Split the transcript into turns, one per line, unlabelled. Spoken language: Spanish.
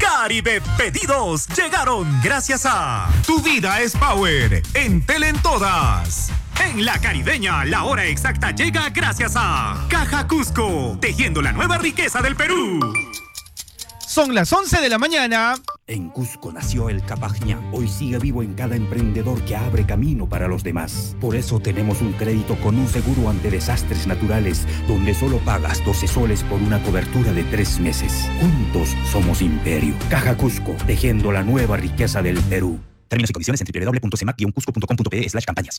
Caribe Pedidos llegaron gracias a Tu Vida es Power en Telentodas. En La Caribeña, la hora exacta llega gracias a Caja Cusco, tejiendo la nueva riqueza del Perú.
Son las 11 de la mañana.
En Cusco nació el Capajñá. Hoy sigue vivo en cada emprendedor que abre camino para los demás. Por eso tenemos un crédito con un seguro ante desastres naturales, donde solo pagas 12 soles por una cobertura de 3 meses. Juntos somos Imperio. Caja Cusco, tejiendo la nueva riqueza del Perú. Términos y condiciones en www.cemac-cusco.com.pe/campañas.